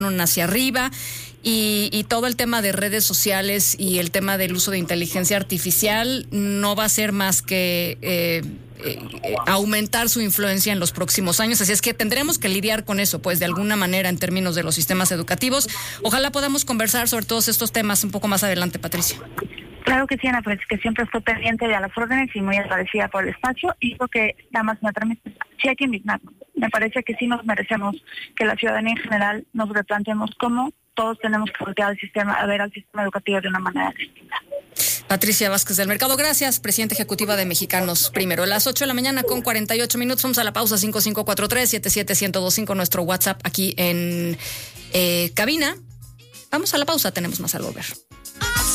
hacia arriba y todo el tema de redes sociales y el tema del uso de inteligencia artificial no va a ser más que aumentar su influencia en los próximos años. Así es que tendremos que lidiar con eso, pues de alguna manera en términos de los sistemas educativos. Ojalá podamos conversar sobre todos estos temas un poco más adelante, Patricia. Claro que sí, Ana, pues que siempre estoy pendiente de las órdenes y muy agradecida por el espacio. Y lo que nada más me permite, sí hay que indignarnos. Me parece que sí nos merecemos que la ciudadanía en general nos replanteemos cómo todos tenemos que voltear al sistema, a ver al sistema educativo de una manera distinta. Patricia Vázquez del Mercado, gracias, presidenta ejecutiva de Mexicanos Primero. A las 8 de la mañana con 48 minutos, vamos a la pausa. 5543-77125, nuestro WhatsApp aquí en cabina. Vamos a la pausa, tenemos más al volver.